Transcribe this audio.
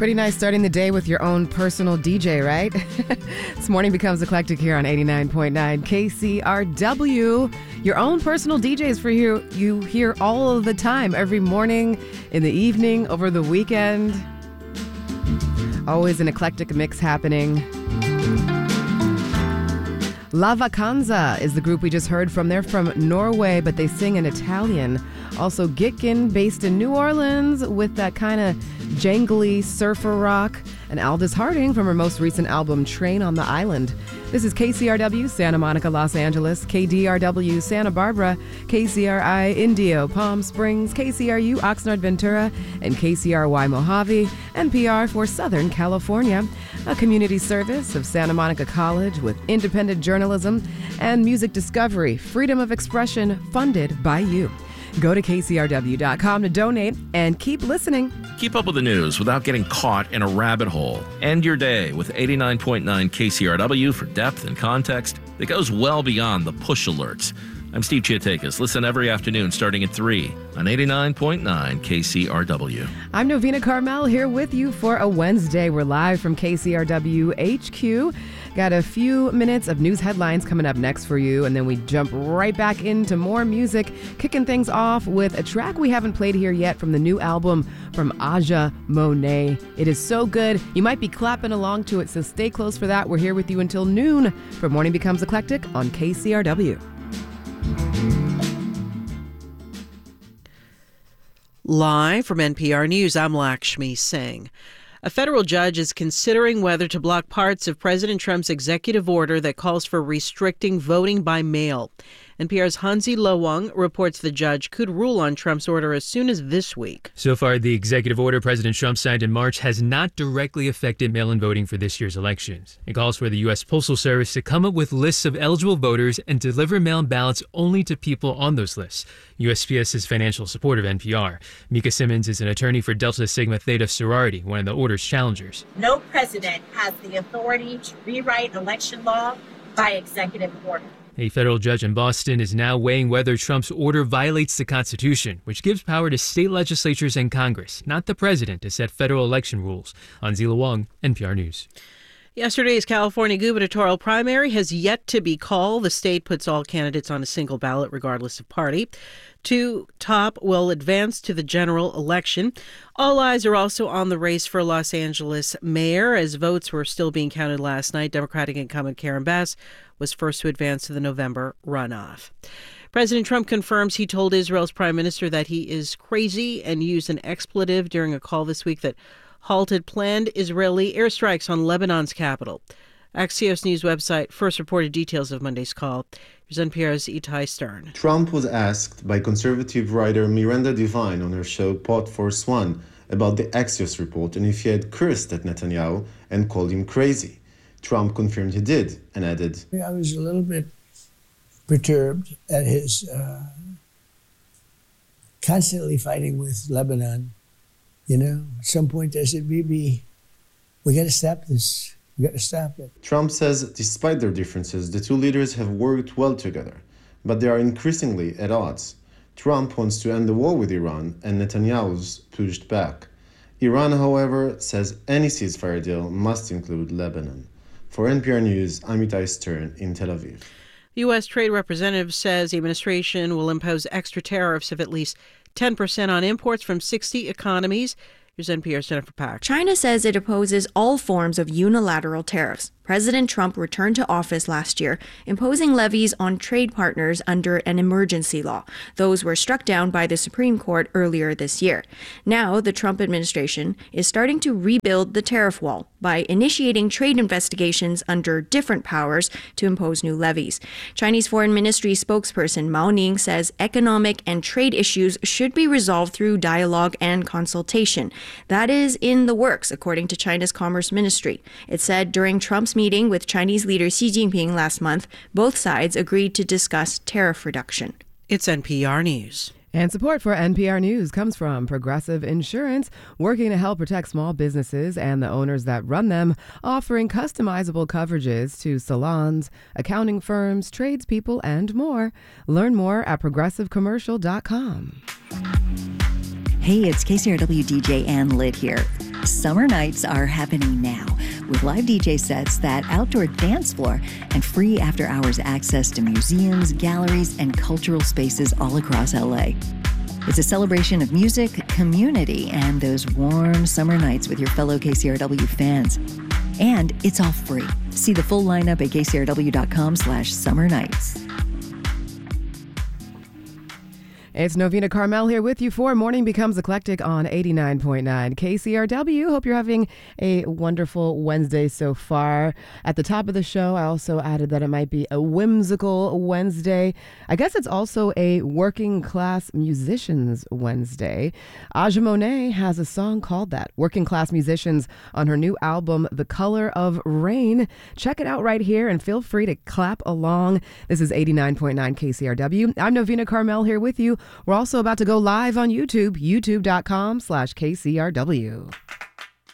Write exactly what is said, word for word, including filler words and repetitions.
Pretty nice starting the day with your own personal D J, right? This morning becomes eclectic here on eighty-nine point nine K C R W. Your own personal D Js for you, you hear all of the time, every morning, in the evening, over the weekend. Always an eclectic mix happening. La Vacanza is the group we just heard from. They're from Norway, but they sing in Italian. Also Gitkin, based in New Orleans, with that kind of jangly surfer rock. And Aldous Harding from her most recent album, Train on the Island. This is K C R W, Santa Monica, Los Angeles, K D R W, Santa Barbara, K C R I, Indio, Palm Springs, K C R U, Oxnard, Ventura, and K C R Y, Mojave, N P R for Southern California. A community service of Santa Monica College with independent journalism and music discovery, freedom of expression funded by you. Go to K C R W dot com to donate and keep listening. Keep up with the news without getting caught in a rabbit hole. End your day with eighty-nine point nine K C R W for depth and context that goes well beyond the push alerts. I'm Steve Chiatakis. Listen every afternoon starting at three on eighty-nine point nine K C R W. I'm Novena Carmel here with you for a Wednesday. We're live from K C R W H Q. Got a few minutes of news headlines coming up next for you, and then we jump right back into more music, kicking things off with a track we haven't played here yet from the new album from Aja Monet. It is so good, you might be clapping along to it, so stay close for that. We're here with you until noon for Morning Becomes Eclectic on K C R W. Live from N P R News, I'm Lakshmi Singh. A federal judge is considering whether to block parts of President Trump's executive order that calls for restricting voting by mail. N P R's Hansi Lowang reports the judge could rule on Trump's order as soon as this week. So far, the executive order President Trump signed in March has not directly affected mail-in voting for this year's elections. It calls for the U S Postal Service to come up with lists of eligible voters and deliver mail-in ballots only to people on those lists. U S P S is financial support of N P R. Mika Simmons is an attorney for Delta Sigma Theta sorority, one of the order's challengers. No president has the authority to rewrite election law by executive order. A federal judge in Boston is now weighing whether Trump's order violates the Constitution, which gives power to state legislatures and Congress, not the president, to set federal election rules. Hansi Lowang, N P R News. Yesterday's California gubernatorial primary has yet to be called. The state puts all candidates on a single ballot regardless of party. Two top will advance to the general election. All eyes are also on the race for Los Angeles mayor as votes were still being counted last night. Democratic incumbent Karen Bass was first to advance to the November runoff. President Trump confirms he told Israel's prime minister that he is crazy and used an expletive during a call this week that halted planned Israeli airstrikes on Lebanon's capital. Axios News website first reported details of Monday's call. Here's N P R's Itai Stern. Trump was asked by conservative writer Miranda Devine on her show Pod Force One about the Axios report and if he had cursed at Netanyahu and called him crazy. Trump confirmed he did and added, I was a little bit perturbed at his uh, constantly fighting with Lebanon. You know, at some point I said, Bibi, we got to stop this. We got to stop it. Trump says despite their differences, the two leaders have worked well together, but they are increasingly at odds. Trump wants to end the war with Iran, and Netanyahu's pushed back. Iran, however, says any ceasefire deal must include Lebanon. For N P R News, I'm Itai Stern in Tel Aviv. The U S Trade Representative says the administration will impose extra tariffs of at least ten percent on imports from sixty economies. Here's N P R's Jennifer Pack. China says it opposes all forms of unilateral tariffs. President Trump returned to office last year, imposing levies on trade partners under an emergency law. Those were struck down by the Supreme Court earlier this year. Now, the Trump administration is starting to rebuild the tariff wall by initiating trade investigations under different powers to impose new levies. Chinese Foreign Ministry spokesperson Mao Ning says economic and trade issues should be resolved through dialogue and consultation. That is in the works, according to China's Commerce Ministry. It said during Trump's meeting with Chinese leader Xi Jinping last month, both sides agreed to discuss tariff reduction. It's N P R News. And support for N P R News comes from Progressive Insurance, working to help protect small businesses and the owners that run them, offering customizable coverages to salons, accounting firms, tradespeople, and more. Learn more at progressive commercial dot com. Hey, it's K C R W D J Ann Litt here. Summer nights are happening now with live D J sets, that outdoor dance floor, and free after-hours access to museums, galleries, and cultural spaces all across L A. It's a celebration of music, community, and those warm summer nights with your fellow K C R W fans. And it's all free. See the full lineup at kcrw.com slash summer nights. It's Novena Carmel here with you for Morning Becomes Eclectic on eighty-nine point nine K C R W. Hope you're having a wonderful Wednesday so far. At the top of the show, I also added that it might be a whimsical Wednesday. I guess it's also a working class musicians Wednesday. Aja Monet has a song called that, Working Class Musicians, on her new album, The Color of Rain. Check it out right here and feel free to clap along. This is eighty-nine point nine K C R W. I'm Novena Carmel here with you. We're also about to go live on YouTube, youtube.com slash KCRW.